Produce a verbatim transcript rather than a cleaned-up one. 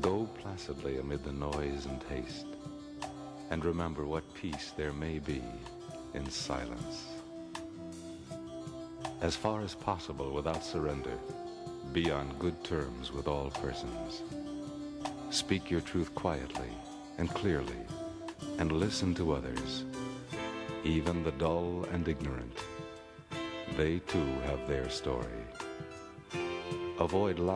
Go placidly amid the noise and haste, and remember what peace there may be in silence. As far as possible without surrender, be on good terms with all persons. Speak your truth quietly and clearly, and listen to others, even the dull and ignorant. They too have their story. Avoid